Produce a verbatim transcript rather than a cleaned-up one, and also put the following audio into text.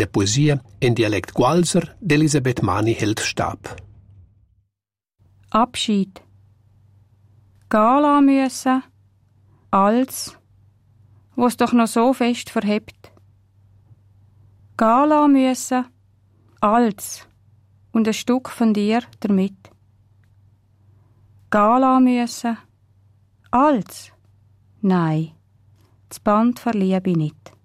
der Poesie in Dialekt Gualser d'Elisabeth Mani hält Stab. Abschied. Gehen müssen, als, was doch noch so fest verhebt. Gehen müssen, als, und ein Stück von dir damit. Gehen müssen, als, nein, das Band verliebe ich nicht.